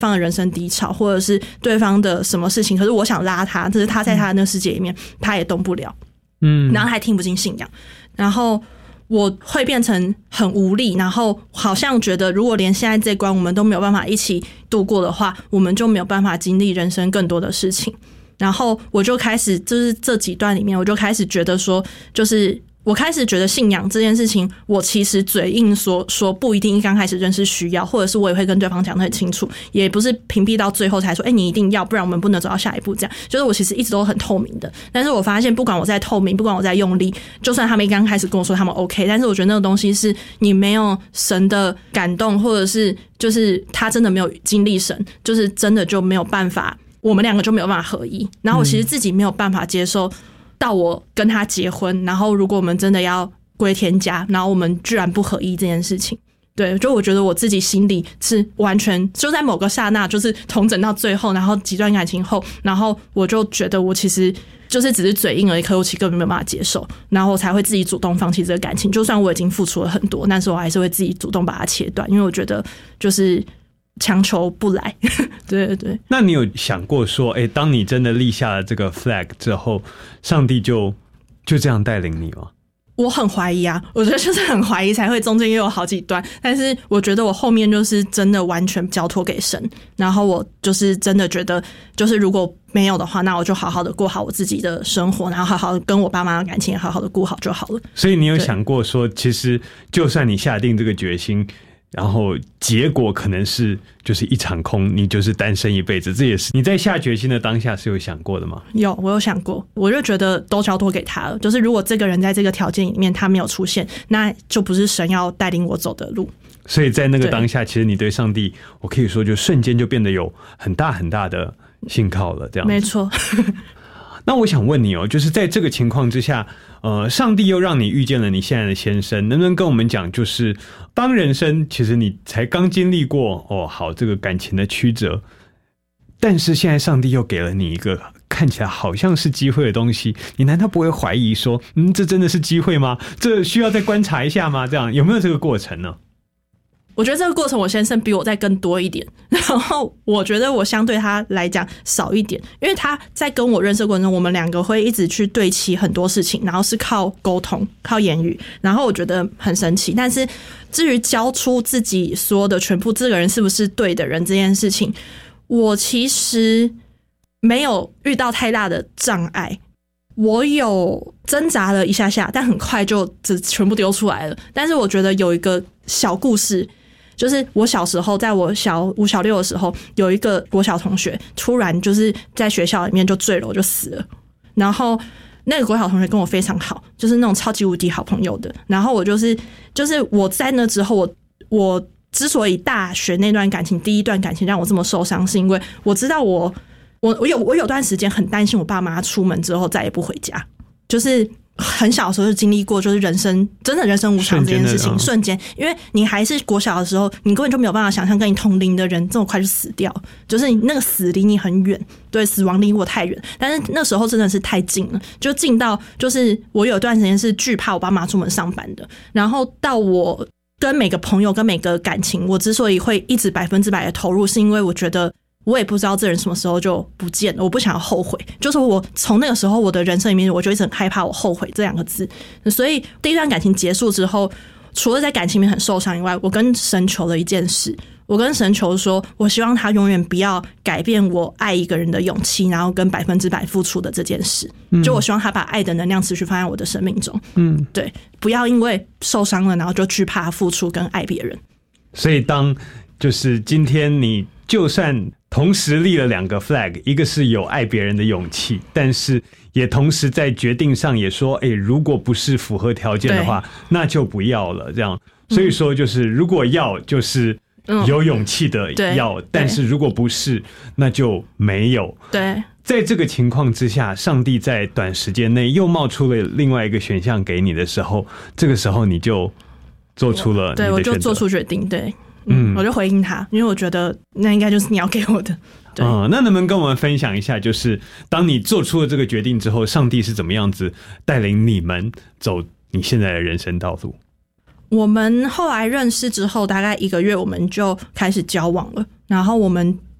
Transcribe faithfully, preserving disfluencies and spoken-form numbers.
方的人生低潮，或者是对方的什么事情，可是我想拉他，只是他在他的那个世界里面，他也动不了，嗯，然后他还听不进信仰，然后我会变成很无力，然后好像觉得如果连现在这关我们都没有办法一起度过的话，我们就没有办法经历人生更多的事情。然后我就开始，就是这几段里面，我就开始觉得说，就是我开始觉得信仰这件事情，我其实嘴硬说说不一定刚开始认识需要，或者是我也会跟对方讲得很清楚，也不是屏蔽到最后才说，哎、欸，你一定要，不然我们不能走到下一步。这样，就是我其实一直都很透明的。但是我发现，不管我在透明，不管我在用力，就算他们刚开始跟我说他们 OK， 但是我觉得那个东西是你没有神的感动，或者是就是他真的没有经历神，就是真的就没有办法。我们两个就没有办法合一，然后我其实自己没有办法接受到我跟他结婚，然后如果我们真的要归天家，然后我们居然不合一这件事情，对，就我觉得我自己心里是完全就在某个刹那，就是重整到最后，然后几段感情后，然后我就觉得我其实就是只是嘴硬而已，可我其实根本没有办法接受，然后我才会自己主动放弃这个感情。就算我已经付出了很多，但是我还是会自己主动把它切断，因为我觉得就是强求不来。对对对。 那你有想过说，哎、欸，当你真的立下了这个 flag 之后，上帝就就这样带领你吗？ 我很怀疑啊，我觉得就是很怀疑才会中间又有好几段，但是我觉得我后面就是真的完全交托给神，然后我就是真的觉得，就是如果没有的话，那我就好好的过好我自己的生活，然后好好的跟我爸妈的感情好好的顾好就好了。 所以你有想过说，其实就算你下定这个决心，然后结果可能是就是一场空，你就是单身一辈子，这也是你在下决心的当下是有想过的吗？ 有，我有想过，我就觉得都交托给他了，就是如果这个人在这个条件里面他没有出现，那就不是神要带领我走的路。所以在那个当下，其实你对上帝，我可以说就瞬间就变得有很大很大的信靠了，这样子。 没错。 那我想问你哦，就是在这个情况之下，呃，上帝又让你遇见了你现在的先生，能不能跟我们讲，就是当人生其实你才刚经历过哦，好这个感情的曲折，但是现在上帝又给了你一个看起来好像是机会的东西，你难道不会怀疑说，嗯，这真的是机会吗？这需要再观察一下吗？这样有没有这个过程呢？ 我觉得这个过程我先生比我再更多一点，然后我觉得我相对他来讲少一点，因为他在跟我认识的过程中，我们两个会一直去对齐很多事情，然后是靠沟通靠言语，然后我觉得很神奇。但是至于交出自己说的全部，这个人是不是对的人这件事情，我其实没有遇到太大的障碍。我有挣扎了一下下，但很快就只全部丢出来了。但是我觉得有一个小故事，就是我小时候，在我小五小六的时候，有一个国小同学突然就是在学校里面就坠楼就死了，然后那个国小同学跟我非常好，就是那种超级无敌好朋友的。然后我就是就是我在那之后，我我之所以大学那段感情第一段感情让我这么受伤，是因为我知道我我我有我有段时间很担心我爸妈出门之后再也不回家，就是很小的时候就经历过，就是人生真的人生无常这件事情，瞬间，因为你还是国小的时候，你根本就没有办法想象跟你同龄的人这么快就死掉，就是你那个死离你很远，对，死亡离我太远，但是那时候真的是太近了，就近到就是我有段时间是惧怕我爸妈出门上班的，然后到我跟每个朋友跟每个感情，我之所以会一直百分之百的投入，是因为我觉得我也不知道这人什么时候就不见了，我不想要后悔，就是我从那个时候我的人生里面，我就一直很害怕我后悔这两个字。所以第一段感情结束之后，除了在感情里面很受伤以外，我跟神求了一件事，我跟神求说，我希望他永远不要改变我爱一个人的勇气，然后跟百分之百付出的这件事。就我希望他把爱的能量持续放在我的生命中。嗯，对，不要因为受伤了，然后就惧怕付出跟爱别人。 所以当就是今天你就算同时立了两个 flag， 一个是有爱别人的勇气，但是也同时在决定上也说，哎，如果不是符合条件的话，那就不要了。这样，所以说就是如果要就是有勇气的要，嗯、但是如果不是，那就没有。 对， 在这个情况之下，上帝在短时间内又冒出了另外一个选项给你的时候，这个时候你就做出了你的选择。 对，我就做出决定。对。嗯，我就回应他，因为我觉得那应该就是你要给我的。对， 嗯，那能不能跟我们分享一下，就是当你做出了这个决定之后，上帝是怎么样子带领你们走你现在的人生道路？ 我们后来认识之后，大概一个月我们就开始交往了，然后我们